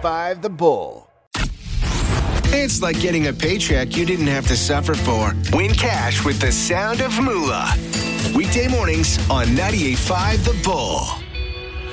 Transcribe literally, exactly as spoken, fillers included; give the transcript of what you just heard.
five The Bull. It's like getting a paycheck you didn't have to suffer for. Win cash with the sound of moolah. Weekday mornings on ninety-eight point five The Bull.